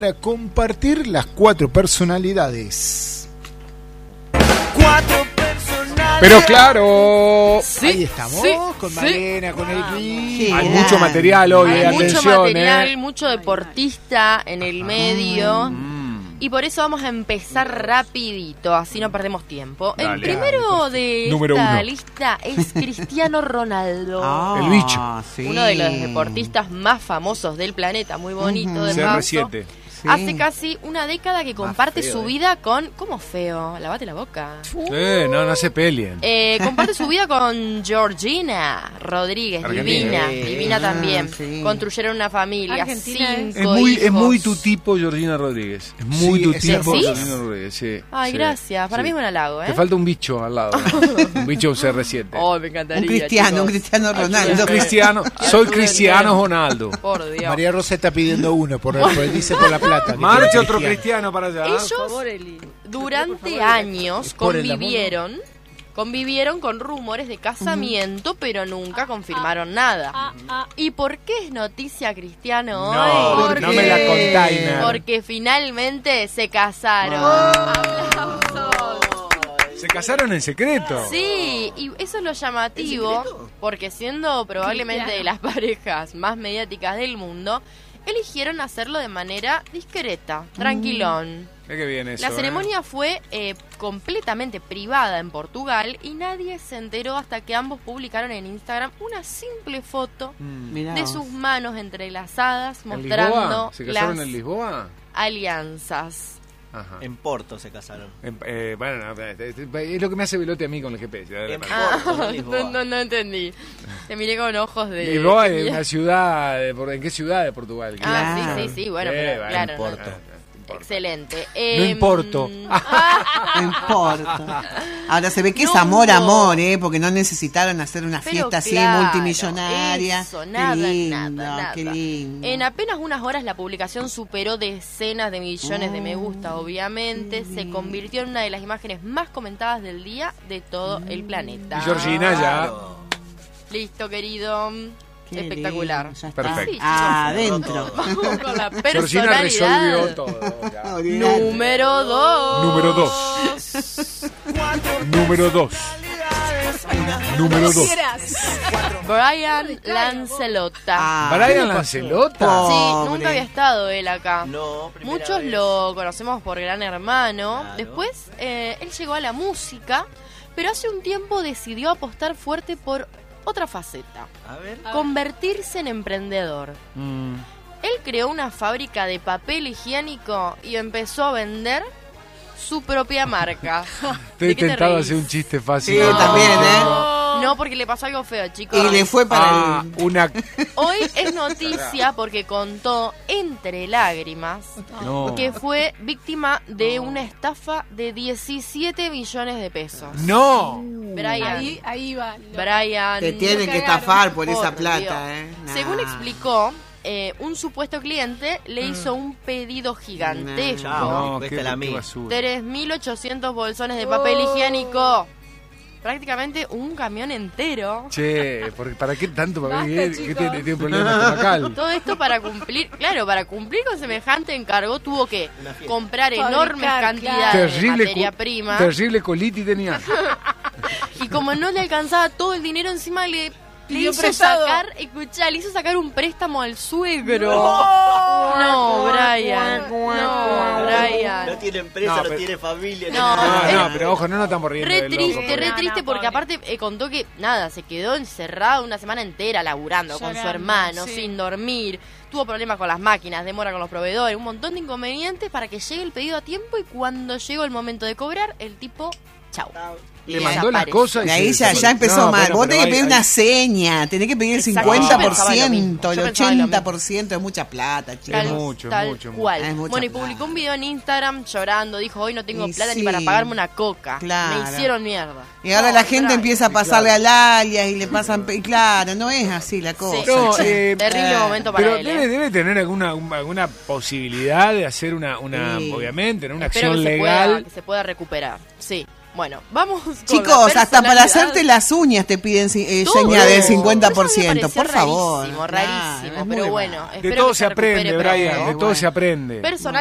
Para compartir las 4 personalidades. 4 personalidades. Pero claro, Sí, ahí estamos, sí, con sí. Malena, con el Gui. Hay Mucho material hoy, Hay mucho atención, material, mucho deportista en el medio. Y por eso vamos a empezar rapidito, así no perdemos tiempo. Dale. El primero de Número esta 1. lista es Cristiano Ronaldo. El bicho. Sí. Uno de los deportistas más famosos del planeta, muy bonito de paso. CR7. Sí. Hace casi una década que comparte feo, su vida con... ¿Cómo feo? Lavate la boca. No se peleen. Comparte su vida con Georgina Rodríguez, Argentina. divina también. Sí. Construyeron una familia, Argentina 5 Es muy hijos. tu tipo, Georgina Rodríguez. Es muy Sí, tu ¿es tipo, así? Georgina Rodríguez. Sí, Ay, sí, gracias. Para sí. mí es un halago, ¿eh? Te falta un bicho al lado. Un bicho un CR7. Oh, me encantaría. Un Cristiano Ronaldo. Cristiano, soy Cristiano Ronaldo. Por Dios. María Rosa está pidiendo uno, dice por la plata. que Marcha quiere otro cristiano para allá. Ellos durante años Por el convivieron con rumores de casamiento, pero nunca confirmaron nada. ¿Y por qué es noticia Cristiano hoy? No, Porque- no me la container. Porque finalmente se casaron. Se casaron en secreto. Sí, y eso es lo llamativo, porque siendo probablemente de las parejas más mediáticas del mundo, eligieron hacerlo de manera discreta, tranquilón. Qué que bien eso. La ceremonia fue completamente privada en Portugal y nadie se enteró hasta que ambos publicaron en Instagram una simple foto Mirá de vos. sus manos entrelazadas ¿En mostrando Lisboa? ¿Se casaron las en Lisboa? alianzas. Ajá. En Porto se casaron. Bueno, no, es lo que me hace velote a mí con el GPS. En Ah, Porto, no en Lisboa. no entendí. Te miré con ojos de... Lisboa es una ciudad. ¿En qué ciudad de Portugal? Ah, Claro. sí, bueno, Sí, pero bueno, claro. en no. Porto. Excelente. No importo. No importa. Ahora se ve que es No amor, hubo- porque no necesitaron hacer una Pero fiesta así claro, multimillonaria. eso, Qué nada, lindo, nada. qué lindo. En apenas unas horas la publicación superó decenas de millones de me gusta, obviamente. Se convirtió en una de las imágenes más comentadas del día de todo el planeta. Y Georgina ya. Claro. Listo, querido. Qué Espectacular. lindo, ya está. Perfecto. Sí, chicos. Adentro. Vamos con la Georgina personalidad. resolvió todo. ya. Número 2. Número 2. Número 2. Número 2. Brian Lancelota. Ah, Brian Lancelota. Sí, pobre. nunca había estado él acá. No, primera Muchos vez. lo conocemos por Gran Hermano. Claro. Después él llegó a la música, pero hace un tiempo decidió apostar fuerte por otra faceta, A ver. convertirse en emprendedor. Él creó una fábrica de papel higiénico y empezó a vender su propia marca. Estoy ¿De qué te tentado a reís? hacer un chiste fácil. Sí, también, ¿eh? No, porque le pasó algo feo, chicos. Y le fue para el... Una. Hoy es noticia porque contó entre lágrimas No. que fue víctima de una estafa de 17 millones de pesos. No. Brian, Ahí va. Brian, Te tienen que cagaron. estafar por esa Por plata, Dios. Nah. Según explicó, un supuesto cliente le hizo un pedido gigantesco. Chao. No, Cuesta qué, la qué mía. basura. 3.800 bolsones de papel higiénico. Prácticamente un camión entero. Che, ¿para qué tanto? Basta, ¿Qué chicos. tiene un problema estomacal? Todo esto para cumplir, claro, para cumplir con semejante encargo tuvo que Una fiesta. comprar Fabricar, enormes cantidades de materia co- prima. Terrible colitis tenía. Y como no le alcanzaba todo el dinero, encima le Pidió hizo prestado. sacar, escuchá, le hizo sacar un préstamo al suegro. No, Brian. No, Brian. No tiene empresa, No, no, pero- tiene familia. No, No, pero ojo, no nos estamos riendo. Re del triste, loco, re triste, porque pobre. aparte contó que, nada, se quedó encerrado una semana entera laburando con su Llorando, hermano, sí. sin dormir. Tuvo problemas con las máquinas, demora con los proveedores, un montón de inconvenientes para que llegue el pedido a tiempo y cuando llegó el momento de cobrar, el tipo, chau. Le mandó las Desapareció. cosas y De ahí se ya desapareció. empezó No, mal. bueno, Vos pero tenés que pedir hay- una seña, tenés que pedir el Exacto, yo 50%, pensaba lo mismo, el yo pensaba lo 80%, es mucha plata, chicos. Es mucho, tal mucho, mucho. cual. Es mucha Bueno, y plata. publicó un video en Instagram llorando, dijo, hoy no tengo Y plata ni sí. para pagarme una coca. Claro. Me hicieron mierda. Y ahora No, la gente Brian. empieza a pasarle al alias y le pasan... Y claro, no es así la cosa. Sí. No, che. Terrible momento para Pero él. debe tener alguna posibilidad de hacer una Sí. obviamente, ¿no? Una Espero acción que legal. se pueda recuperar. Sí. Bueno, vamos con Chicos, la hasta para personalidad. hacerte las uñas te piden Todo. seña del Eso me 50%. pareció Por favor. rarísimo, Claro, es muy pero mal. bueno. De espero todo que se aprende, recupere Brian, pronto. de todo se aprende. Personalidad